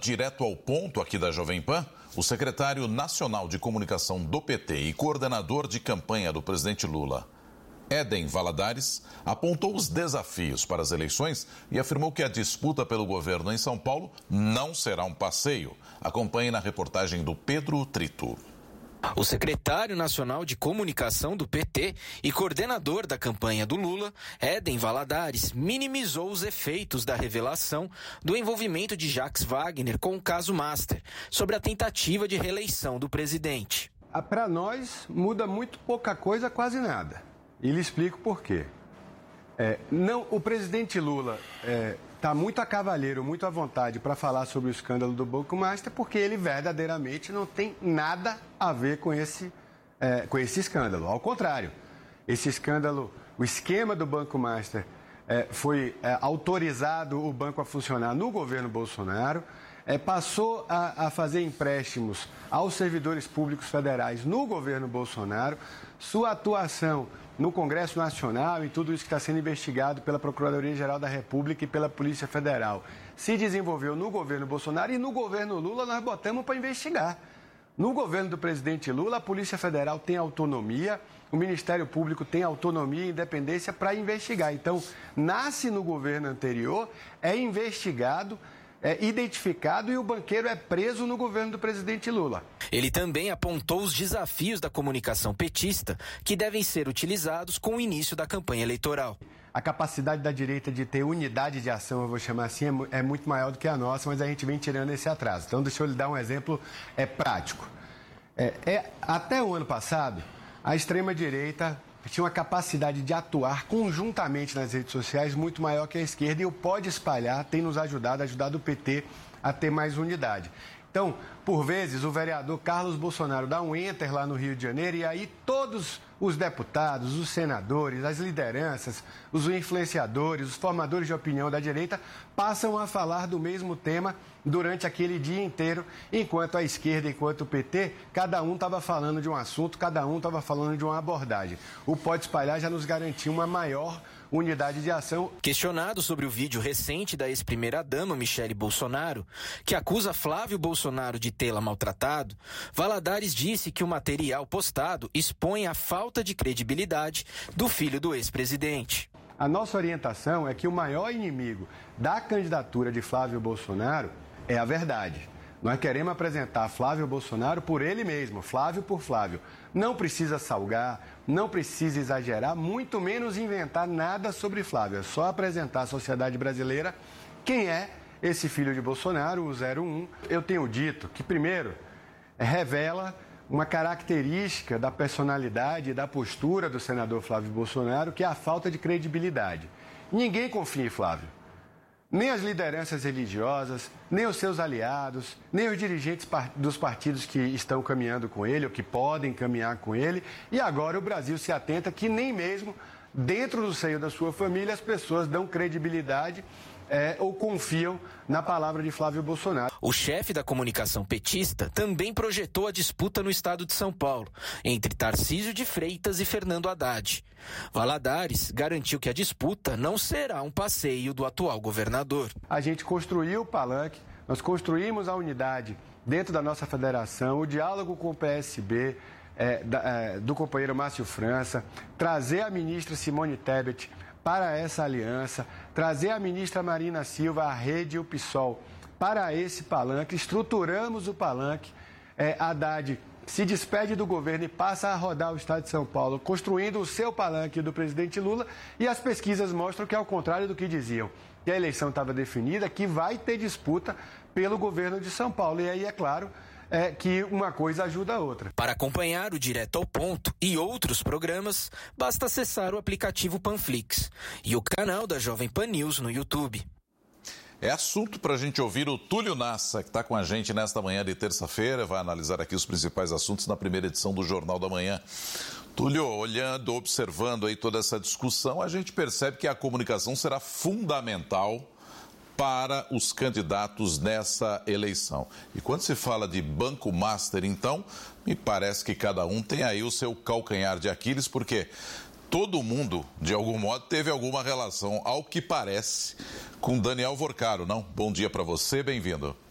direto ao ponto aqui da Jovem Pan, o secretário nacional de comunicação do PT e coordenador de campanha do presidente Lula, Éden Valadares, apontou os desafios para as eleições e afirmou que a disputa pelo governo em São Paulo não será um passeio. Acompanhe na reportagem do Pedro Trito. O secretário nacional de comunicação do PT e coordenador da campanha do Lula, Éden Valadares, minimizou os efeitos da revelação do envolvimento de Jacques Wagner com o caso Master, sobre a tentativa de reeleição do presidente. Para nós, muda muito pouca coisa, quase nada. E lhe explico por quê. O presidente Lula está muito a cavalheiro, muito à vontade para falar sobre o escândalo do Banco Master, porque ele verdadeiramente não tem nada a ver com esse escândalo. Ao contrário, esse escândalo, o esquema do Banco Master foi autorizado o banco a funcionar no governo Bolsonaro, passou a fazer empréstimos aos servidores públicos federais no governo Bolsonaro, sua atuação no Congresso Nacional e tudo isso que está sendo investigado pela Procuradoria-Geral da República e pela Polícia Federal se desenvolveu no governo Bolsonaro e no governo Lula nós botamos para investigar. No governo do presidente Lula, a Polícia Federal tem autonomia, o Ministério Público tem autonomia e independência para investigar. Então, nasce no governo anterior, é investigado, identificado e o banqueiro é preso no governo do presidente Lula. Ele também apontou os desafios da comunicação petista que devem ser utilizados com o início da campanha eleitoral. A capacidade da direita de ter unidade de ação, eu vou chamar assim, é muito maior do que a nossa, mas a gente vem tirando esse atraso. Então, deixa eu lhe dar um exemplo prático. Até o ano passado, a extrema-direita tinha uma capacidade de atuar conjuntamente nas redes sociais muito maior que a esquerda e o Pode Espalhar tem nos ajudado o PT a ter mais unidade. Então, por vezes, o vereador Carlos Bolsonaro dá um enter lá no Rio de Janeiro e aí todos os deputados, os senadores, as lideranças, os influenciadores, os formadores de opinião da direita passam a falar do mesmo tema durante aquele dia inteiro, enquanto a esquerda, enquanto o PT, cada um estava falando de um assunto, cada um estava falando de uma abordagem. O Pode Espalhar já nos garantiu uma maior unidade de ação. Questionado sobre o vídeo recente da ex-primeira-dama Michele Bolsonaro, que acusa Flávio Bolsonaro de tê-la maltratado, Valadares disse que o material postado expõe a falta de credibilidade do filho do ex-presidente. A nossa orientação é que o maior inimigo da candidatura de Flávio Bolsonaro é a verdade. Nós queremos apresentar Flávio Bolsonaro por ele mesmo, Flávio por Flávio. Não precisa salgar, não precisa exagerar, muito menos inventar nada sobre Flávio. É só apresentar à sociedade brasileira quem é esse filho de Bolsonaro, o 01. Eu tenho dito que, primeiro, revela uma característica da personalidade e da postura do senador Flávio Bolsonaro, que é a falta de credibilidade. Ninguém confia em Flávio. Nem as lideranças religiosas, nem os seus aliados, nem os dirigentes dos partidos que estão caminhando com ele ou que podem caminhar com ele. E agora o Brasil se atenta que nem mesmo dentro do seio da sua família as pessoas dão credibilidade ou confiam na palavra de Flávio Bolsonaro. O chefe da comunicação petista também projetou a disputa no estado de São Paulo, entre Tarcísio de Freitas e Fernando Haddad. Valadares garantiu que a disputa não será um passeio do atual governador. A gente construiu o palanque, nós construímos a unidade dentro da nossa federação, o diálogo com o PSB, do companheiro Márcio França, trazer a ministra Simone Tebet para essa aliança, trazer a ministra Marina Silva, a Rede e o PSOL para esse palanque, estruturamos o palanque, Haddad se despede do governo e passa a rodar o estado de São Paulo, construindo o seu palanque do presidente Lula, e as pesquisas mostram que é ao contrário do que diziam, que a eleição estava definida, que vai ter disputa pelo governo de São Paulo, e aí é claro que uma coisa ajuda a outra. Para acompanhar o Direto ao Ponto e outros programas, basta acessar o aplicativo Panflix e o canal da Jovem Pan News no YouTube. É assunto para a gente ouvir o Túlio Nassa, que está com a gente nesta manhã de terça-feira, vai analisar aqui os principais assuntos na primeira edição do Jornal da Manhã. Túlio, olhando, observando aí toda essa discussão, a gente percebe que a comunicação será fundamental para os candidatos nessa eleição. E quando se fala de Banco Master, então, me parece que cada um tem aí o seu calcanhar de Aquiles, porque todo mundo, de algum modo, teve alguma relação, ao que parece, com Daniel Vorcaro, não? Bom dia para você, bem-vindo.